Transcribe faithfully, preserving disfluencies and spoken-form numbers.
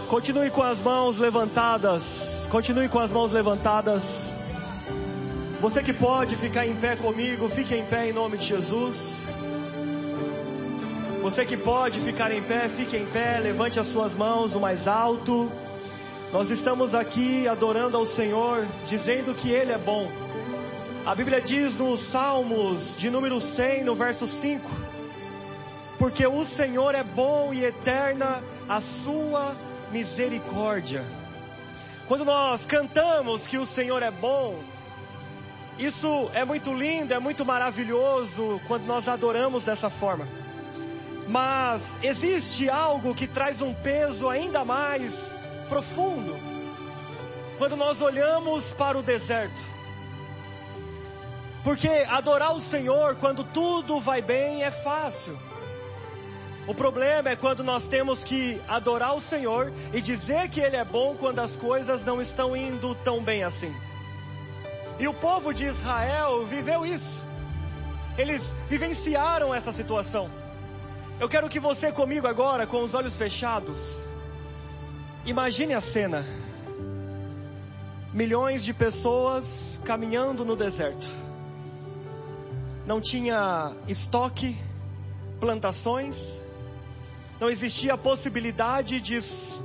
Continue com as mãos levantadas. Continue com as mãos levantadas. Você que pode ficar em pé comigo, fique em pé em nome de Jesus. Você que pode ficar em pé, fique em pé. Levante as suas mãos o mais alto. Nós estamos aqui adorando ao Senhor, dizendo que Ele é bom. A Bíblia diz nos Salmos de número cem, no verso cinco: porque o Senhor é bom e eterna a sua misericórdia. Quando nós cantamos que o Senhor é bom, isso é muito lindo, é muito maravilhoso quando nós adoramos dessa forma. Mas existe algo que traz um peso ainda mais profundo quando nós olhamos para o deserto. Porque adorar o Senhor quando tudo vai bem é fácil. O problema é quando nós temos que adorar o Senhor e dizer que Ele é bom quando as coisas não estão indo tão bem assim. E o povo de Israel viveu isso. Eles vivenciaram essa situação. Eu quero que você comigo agora, com os olhos fechados, imagine a cena. Milhões de pessoas caminhando no deserto. Não tinha estoque, plantações, não existia a possibilidade de